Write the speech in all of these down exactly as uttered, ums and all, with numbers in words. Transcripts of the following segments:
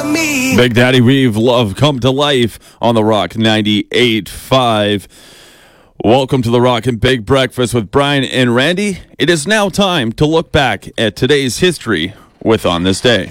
me. Big Daddy Weave, Love Come to Life on the Rock ninety-eight point five. Welcome to the Rock and Big Breakfast with Brian and Randy. It is now time to look back at today's history with On This Day.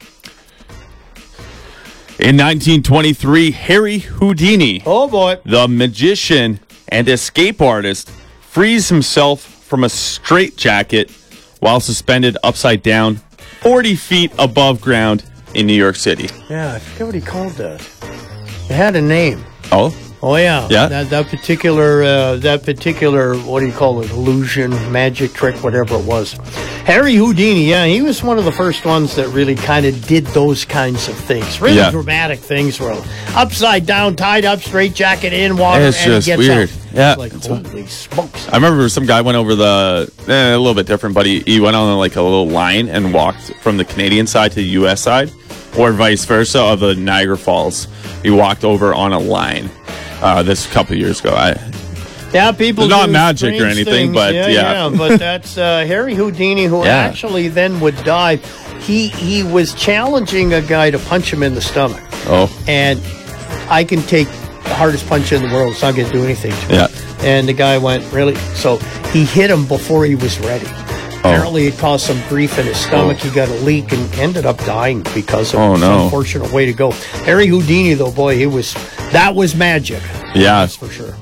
In nineteen twenty-three, Harry Houdini, Oh, boy. the magician and escape artist, frees himself from a straitjacket while suspended upside down forty feet above ground in New York City. Yeah, I forget what he called that. It had a name. Oh? Oh, yeah. Yeah? That, that particular, uh, that particular, what do you call it, illusion, magic trick, whatever it was. Harry Houdini, yeah, he was one of the first ones that really kind of did those kinds of things. Really Yeah. dramatic things, were upside down, tied up, straight jacket in water, It's and just gets weird. out. Yeah. It's like, holy smokes. I remember some guy went over the, eh, a little bit different, but he, he went on like a little line and walked from the Canadian side to the U S side, or vice versa, of the Niagara Falls. He walked over on a line uh, this couple years ago. I, Yeah, people It's not do magic or strange anything, things. but yeah, yeah. but that's uh, Harry Houdini, who Yeah. actually then would die. He he was challenging a guy to punch him in the stomach, oh, and I can take the hardest punch in the world. It's not going to do anything to me. yeah. And the guy went, really? So he hit him before he was ready. Apparently, it caused some grief in his stomach. Oh. He got a leak and ended up dying because of Oh, it. It's no. an unfortunate way to go. Harry Houdini, though, boy, he was that was magic. Yeah. That's for sure.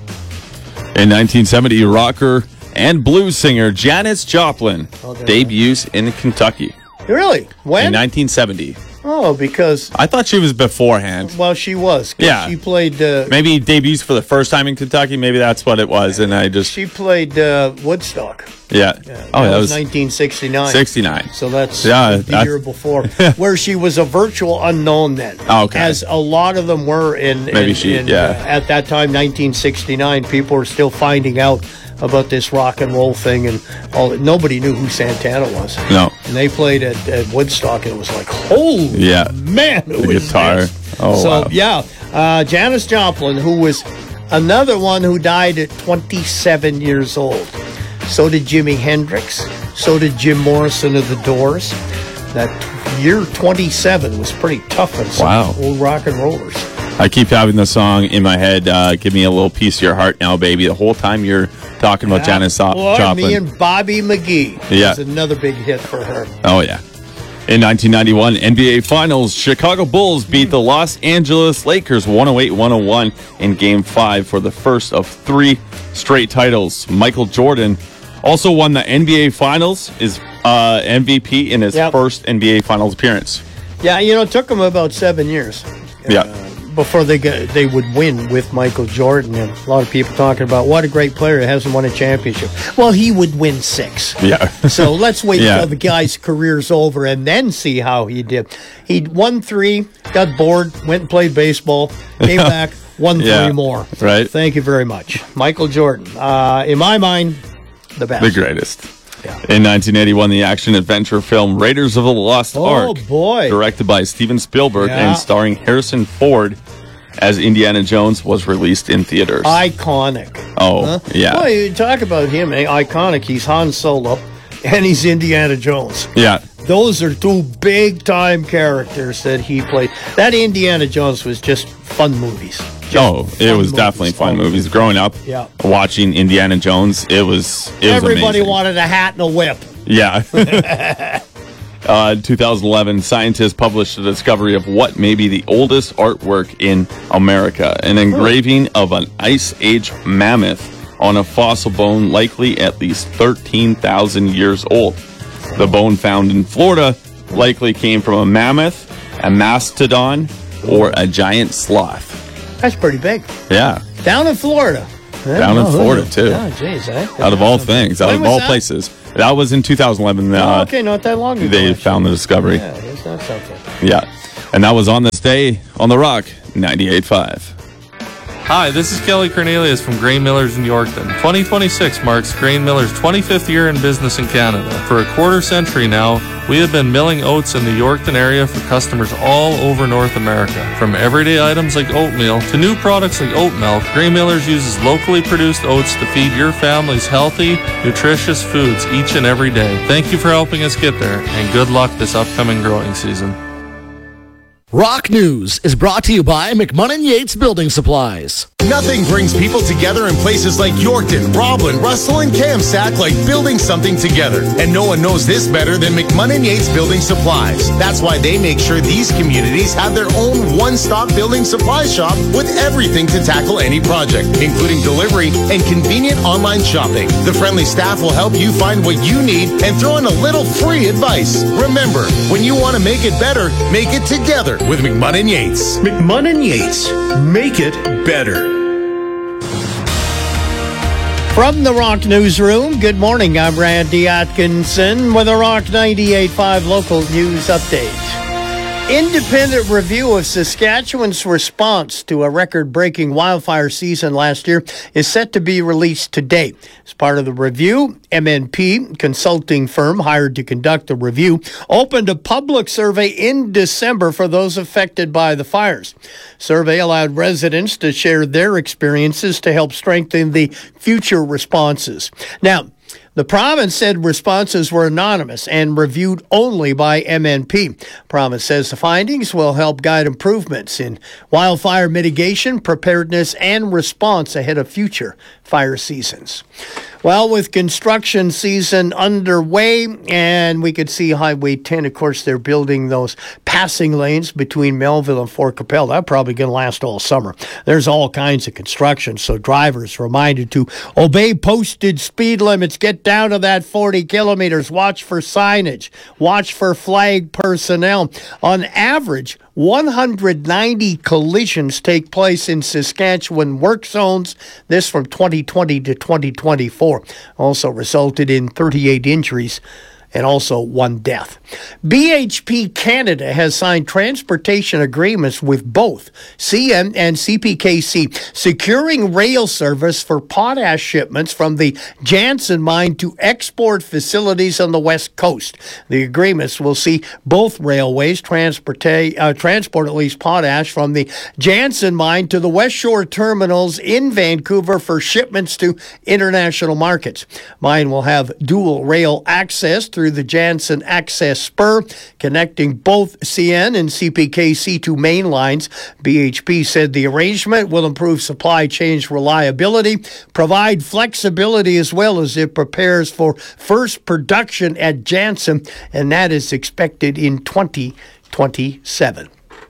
In nineteen seventy, rocker and blues singer Janis Joplin Oh, there debuts in Kentucky. Really? When? In nineteen seventy. Oh, because I thought she was beforehand. well, she was. 'Cause Yeah. she played. Uh, Maybe debuts for the first time in Kentucky. Maybe that's what it was. And I just, she played uh, Woodstock. yeah. Oh, that was nineteen sixty-nine. sixty-nine. So that's Yeah, the that's- year before, where she was a virtual unknown then. Oh, okay. As a lot of them were in. Maybe in, she- in, yeah. uh, at that time, nineteen sixty-nine, people were still finding out about this rock and roll thing, and all. Nobody knew who Santana was. No. And they played at, at Woodstock, and it was like, holy Yeah. man, who The is guitar. this? Oh, so wow. yeah, uh, Janis Joplin, who was another one who died at twenty-seven years old. So did Jimi Hendrix. So did Jim Morrison of the Doors. That year twenty-seven was pretty tough on some Wow. old rock and rollers. I keep having the song in my head, uh, Give Me a Little Piece of Your Heart Now, Baby, the whole time you're talking about Janis so- Boy, Joplin. me and Bobby McGee. Yeah. was another big hit for her. Oh, yeah. In nineteen ninety-one, N B A Finals, Chicago Bulls beat the Los Angeles Lakers one oh eight one oh one in Game five for the first of three straight titles. Michael Jordan also won the N B A Finals, is uh, M V P in his Yep. first N B A Finals appearance. Yeah, you know, it took them about seven years. Yeah. Uh, before they got, they would win with Michael Jordan, and a lot of people talking about what a great player hasn't won a championship. Well, he would win six. Yeah. So let's wait Yeah. until the guy's career's over and then see how he did. He won three, got bored, went and played baseball, came back, won Yeah. three more. Right. Thank you very much, Michael Jordan. Uh, in my mind, the best. The greatest. Yeah. In nineteen eighty-one, the action-adventure film Raiders of the Lost Oh, Ark, boy. directed by Steven Spielberg Yeah. and starring Harrison Ford as Indiana Jones, was released in theaters. Iconic. oh, Huh? yeah. Well, you talk about him, eh? Iconic. He's Han Solo, and he's Indiana Jones. Yeah. Those are two big-time characters that he played. That Indiana Jones was just fun movies. Just Oh, it fun was movies, definitely fun movies. Growing up, Yeah. watching Indiana Jones, it was it was Everybody amazing. wanted a hat and a whip. Yeah. uh, in two thousand eleven, scientists published a discovery of what may be the oldest artwork in America: an engraving of an Ice Age mammoth on a fossil bone, likely at least thirteen thousand years old. The bone found in Florida likely came from a mammoth, a mastodon, or a giant sloth. That's pretty big. Yeah. Down in Florida. Down in Florida, too. Oh, jeez. Eh? Out of all things, out When of was all that? places. That was in two thousand eleven. Uh, Oh, okay, not that long ago. They actually. found the discovery. Yeah, it's not something. Yeah. And that was On This Day on The Rock ninety-eight point five. Hi, this is Kelly Cornelius from Grain Millers in Yorkton. twenty twenty-six marks Grain Millers' twenty-fifth year in business in Canada. For a quarter century now, we have been milling oats in the Yorkton area for customers all over North America. From everyday items like oatmeal to new products like oat milk, Grain Millers uses locally produced oats to feed your families healthy, nutritious foods each and every day. Thank you for helping us get there, and good luck this upcoming growing season. Rock News is brought to you by McMunn Yates Building Supplies. Nothing brings people together in places like Yorkton, Roblin, Russell, and Kamsack like building something together. And no one knows this better than McMunn Yates Building Supplies. That's why they make sure these communities have their own one-stop building supply shop with everything to tackle any project, including delivery and convenient online shopping. The friendly staff will help you find what you need and throw in a little free advice. Remember, when you want to make it better, make it together with McMunn Yates. McMunn Yates. Make it better. From the Rock Newsroom, good morning. I'm Randy Atkinson with a Rock ninety-eight point five local news update. Independent review of Saskatchewan's response to a record-breaking wildfire season last year is set to be released today. As part of the review, M N P, consulting firm hired to conduct the review, opened a public survey in December for those affected by the fires. Survey allowed residents to share their experiences to help strengthen the future responses. Now, the province said responses were anonymous and reviewed only by M N P. Province says the findings will help guide improvements in wildfire mitigation, preparedness, and response ahead of future fire seasons. Well, with construction season underway, and we could see Highway ten, of course, they're building those passing lanes between Melville and Fort Capel. That's probably going to last all summer. There's all kinds of construction, so drivers reminded to obey posted speed limits, get down to that forty kilometers, watch for signage, watch for flag personnel. On average, one hundred ninety collisions take place in Saskatchewan work zones. This from twenty twenty to twenty twenty-four. Also resulted in thirty-eight injuries and also one death. B H P Canada has signed transportation agreements with both C N and C P K C, securing rail service for potash shipments from the Jansen mine to export facilities on the West Coast. The agreements will see both railways transport, uh, transport at least potash from the Jansen mine to the West Shore terminals in Vancouver for shipments to international markets. Mine will have dual rail access through through the Jansen Access Spur, connecting both C N and C P K C to main lines. B H P said the arrangement will improve supply chain reliability, provide flexibility, as well as it prepares for first production at Jansen, and that is expected in twenty twenty-seven.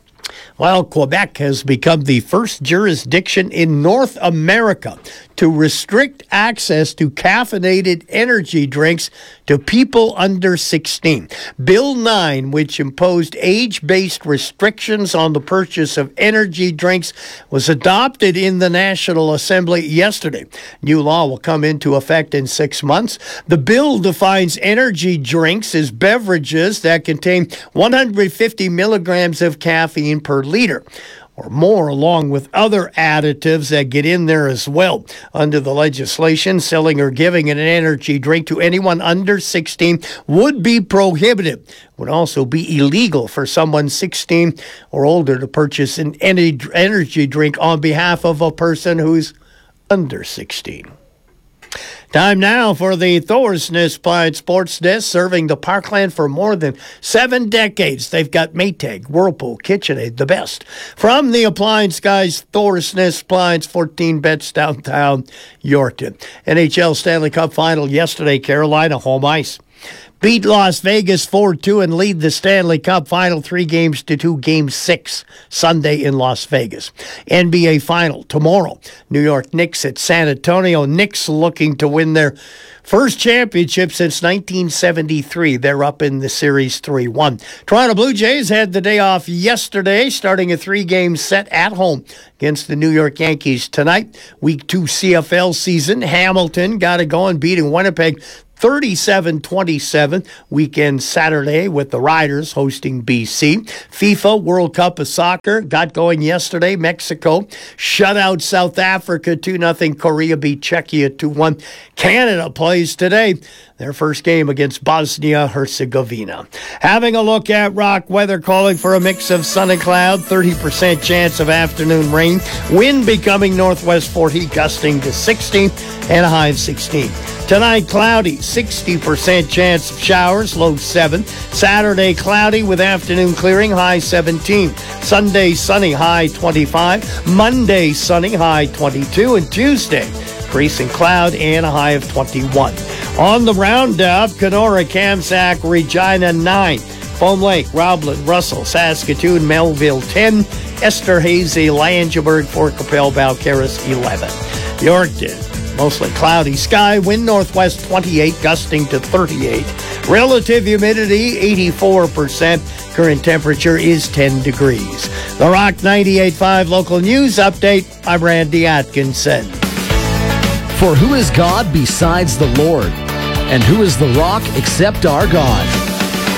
Well, Quebec has become the first jurisdiction in North America to restrict access to caffeinated energy drinks to people under sixteen. Bill nine, which imposed age-based restrictions on the purchase of energy drinks, was adopted in the National Assembly yesterday. New law will come into effect in six months. The bill defines energy drinks as beverages that contain one hundred fifty milligrams of caffeine per liter or more, along with other additives that get in there as well. Under the legislation, selling or giving an energy drink to anyone under sixteen would be prohibited. It would also be illegal for someone sixteen or older to purchase an energy drink on behalf of a person who's under sixteen. Time now for the Thorsness Appliance Sports Desk, serving the Parkland for more than seven decades. They've got Maytag, Whirlpool, KitchenAid, the best. From the appliance guys, Thorsness Appliance, fourteen bets downtown Yorkton. N H L Stanley Cup Final yesterday, Carolina home ice beat Las Vegas four two and lead the Stanley Cup Final three games to two, Game six, Sunday in Las Vegas. N B A Final tomorrow. New York Knicks at San Antonio. Knicks looking to win their first championship since nineteen seventy-three. They're up in the series three one. Toronto Blue Jays had the day off yesterday, starting a three-game set at home against the New York Yankees tonight. Week two C F L season. Hamilton got it going, beating Winnipeg thirty-seven twenty-seven. Weekend Saturday with the Riders hosting B C. FIFA World Cup of Soccer got going yesterday. Mexico shut out South Africa two nothing. Korea beat Czechia two one. Canada plays today their first game against Bosnia-Herzegovina. Having a look at rock weather, calling for a mix of sun and cloud, thirty percent chance of afternoon rain. Wind becoming northwest forty, gusting to sixty, and a high of sixteen. Tonight, cloudy, sixty percent chance of showers, low seven. Saturday, cloudy with afternoon clearing, high seventeen. Sunday, sunny, high twenty-five. Monday, sunny, high twenty-two. And Tuesday, increasing cloud and a high of twenty-one. On the roundup, Kenora, Kamsack, Regina, nine. Foam Lake, Roblin, Russell, Saskatoon, Melville, ten. Esterhazy, Langeberg, Fort Capel, Balcarres, eleven. Yorkton, mostly cloudy sky, wind northwest twenty-eight, gusting to thirty-eight. Relative humidity, eighty-four percent. Current temperature is ten degrees. The Rock ninety-eight point five local news update. I'm Randy Atkinson. For who is God besides the Lord? And who is the rock except our God?